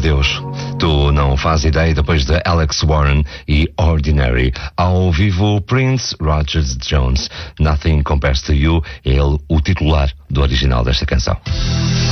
Deus. Tu não fazes ideia, depois de Alex Warren e Ordinary. Ao vivo, Prince Rogers Jones. Nothing Compares to You, é ele o titular do original desta canção.